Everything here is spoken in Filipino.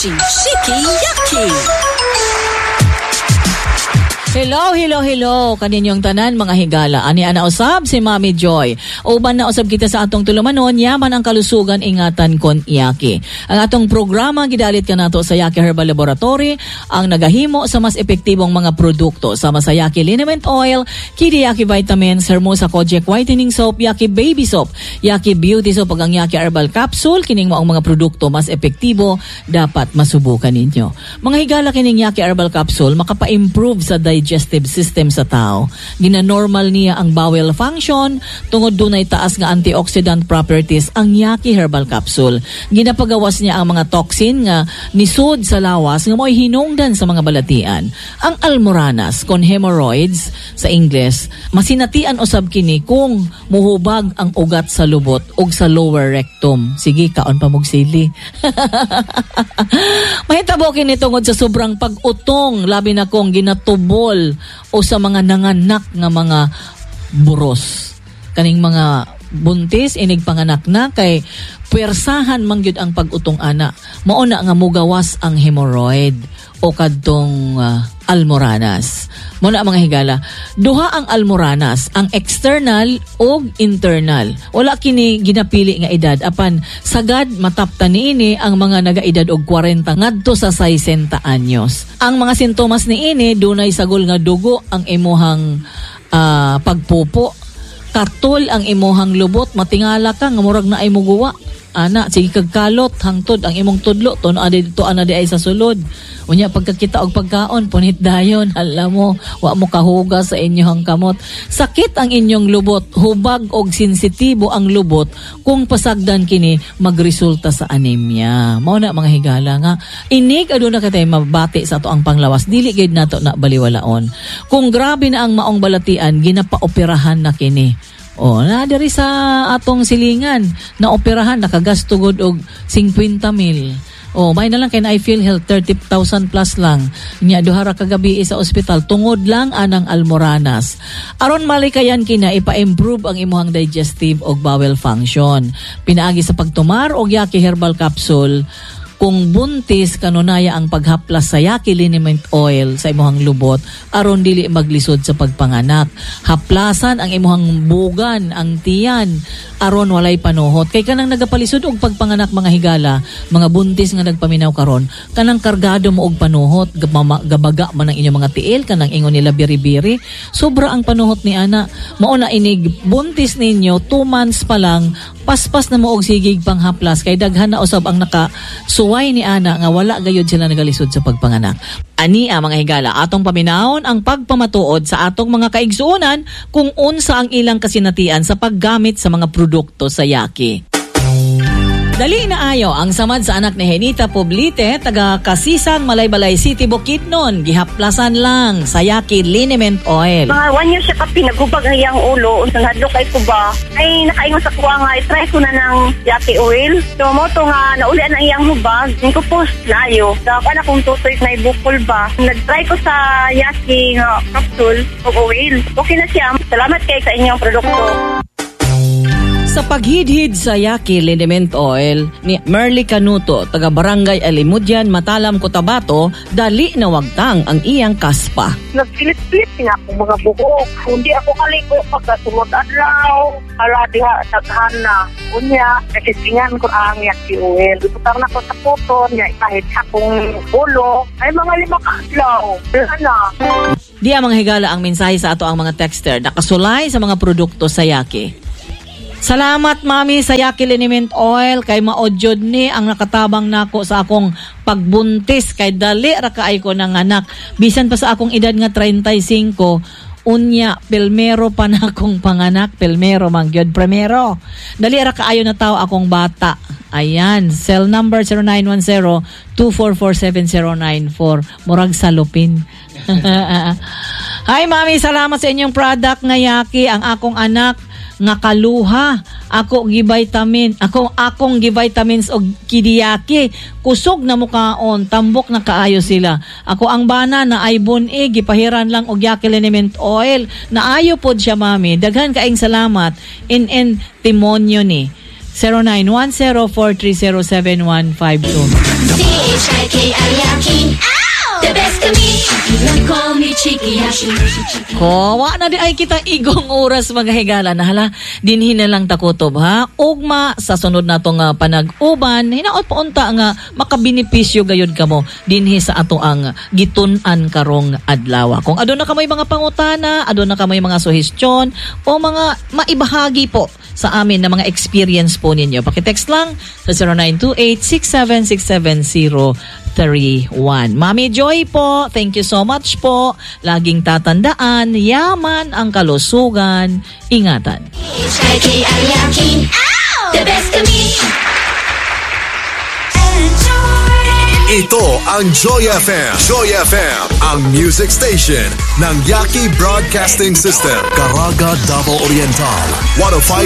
Hashi Shiki Yaki. Hello, kaninyong tanan mga higala. Ani ana usab si Mami Joy. Uban na usab kita sa atong tulumanon, yaman ang kalusugan ingatan kon Yaki. Ang atong programa gidalit kanato sa Yaki Herbal Laboratory ang nagahimo sa mas epektibong mga produkto sama sa Yaki Liniment Oil, Kidi Yaki Vitamins, Hermosa Kojic Whitening Soap, Yaki Baby Soap, Yaki Beauty Soap, ug ang Yaki Herbal Capsule. Kining mo ang mga produkto mas epektibo dapat masubukan ninyo. Mga higala, kining Yaki Herbal Capsule makapa-improve sa digestive system sa tao. Gina-normal niya ang bowel function tungod dunay taas nga antioxidant properties ang Yaki Herbal Capsule. Ginapagawas niya ang mga toxin nga nisud sa lawas nga mo'y hinungdan sa mga balatian. Ang Almoranas kon hemorrhoids sa English, masinatian usab kini kung muhubag ang ugat sa lubot ug sa lower rectum. Sige, kaon pa mog sili. Mahitabo kini tungod sa sobrang pag-utong, labi na kung ginatubol o sa mga nanganak nga mga buros. Kaning mga buntis inig panganak na kay puwersahan mangyud ang pag-utong ana. Mao na nga mugawas ang hemorrhoid o kadtong Almoranas. Muna mga higala, duha ang Almoranas, ang external o internal. Wala kini ginapili nga edad, apan sagad mataptan niini ang mga nagaedad og 40 ngadto sa 60 anyos. Ang mga sintomas niini dunay sagol nga dugo ang imuhang pagpupo, kartol ang imuhang lubot, matingala ka nga murag na ay muguwa. Ana, sige kagkalot hangtod ang imong tudlo to ana di ay sa sulod. Unya pagkakita og pagkaon punit dayon, alam mo, wa mo kahuga sa inyong kamot. Sakit ang inyong lubot, hubag og sensitibo ang lubot kung pasagdan kini magresulta sa anemia. Mao na mga higala nga inig aduna katay mabati sa ato ang panglawas, dili gid nato na baliwalaon. Kung grabe na ang maong balatian, ginapaoperahan na kini. O, na diri sa atong silingan na operahan nakagastugod og 50,000. O, may na lang kay na I feel health 30,000 plus lang. Nya duha ra ka gabi sa ospital tungod lang anang Almoranas. Aron malikayan kina ipa-improve ang imuhang digestive og bowel function. Pinaagi sa pagtumar og Yaki Herbal Capsule. Kung buntis kanunaya ang paghaplas sa Yaki Liniment Oil sa imuhang lubot aron dili maglisod sa pagpanganak. Haplasan ang imuhang bugan, ang tiyan aron walay panuhot. Kay kanang nagapalisod og pagpanganak mga higala, mga buntis nga nagpaminaw karon, kanang kargado mo og panuhot, gabaga man ang inyong mga tiil, kanang ingon nila biri-biri. Sobra ang panuhot ni ana. Mao na inig buntis ninyo 2 months pa lang, paspas na mo og sigig panghaplas kay daghan na usab ang nakasuway ni ana nga wala gayud sila nagalisod sa pagpanganak. Ani mga higala, atong paminawon ang pagpamatuod sa atong mga kaigsuonan kung unsa ang ilang kasinatian sa paggamit sa mga produkto sa Yaki. Dali na ayo ang samad sa anak ni Henita Poblite, taga Kasisang, Malaybalay City, Bukidnon. Gihaplasan lang sa Yaki Liniment Oil. Mga 1 year siya ka pinagubag ang iyang ulo. Unsa hadlok ay kuba. Ay nakaingon sa kuwa nga i-try ko na ng Yaki Oil. So mo to nga naulian ang iyang hubag. Ningko post layo. Dapat na kung tutoy na ibukol ba. Nag-try ko sa Yaki nga capsule o oil. Okay na siya. Salamat kay sa inyong produkto. Sa paghidhid sa Yaki Liniment Oil ni Merly Canuto, taga Barangay Alimudyan, Matalam, Cotabato, dali na wagtang ang iyang kaspa. Nagpilit-pilit nga akong mga buhok. Hindi ako kaligo pagkasunod adlaw. Hala diha daghan na. Unya, nasisingan ko ang Yaki Oil. Iputar na ko sa puton, niya kahit akong ulo. Ay mga 5 kadlaw. Ano? Di mga higala ang mensahe sa ato ang mga texter nakasulay sa mga produkto sa Yaki. Salamat mami sa Yaki Liniment Oil kay maodyod ni ang nakatabang nako sa akong pagbuntis kay dali ra kaay ko ng anak. Bisan pa sa akong edad nga 35, unya pilmero pa na akong panganak, pilmero mangyod primero. Dali ra kaayo na tao akong bata. Ayan, cell number 0910-244-7094. Murag salupin. Hi mami, salamat sa inyong product nga Yaki. Ang akong anak nga kaluha, akong givitamins og Kidiyaki, kusog na mukaon, tambok na kaayo sila. Ako ang bana na ay buni, gipahiran lang og Yaki Liniment Oil, naayo pod siya mami. Daghan kaing salamat in timonyo ni. 0910-430-7152. C-H-I-K-I-Yaki. The best to me. You call me Chiki Yaki. Wa na di ay kita igong oras mga higala na hala dinhin na lang takutob ha. Ugma sa sunod nato nga panag-uban hinaot pa unta nga makabinipisyo gayud kamo dinhi sa ato ang gitun-an karong adlaw. Kung aduna ka may mga pangutana, aduna ka may mga suhestyon o mga maibahagi po sa amin na mga experience po ninyo, pakitext lang sa 0928-6767031. Mami Joy po, thank you so much po. Laging tatandaan, yaman ang kalusugan. Ingatan. H-I-K-I-Yaki. The best to me. Ito ang Joy FM. Joy FM, ang music station ng Yaki Broadcasting System. Caraga, Davao Oriental. 105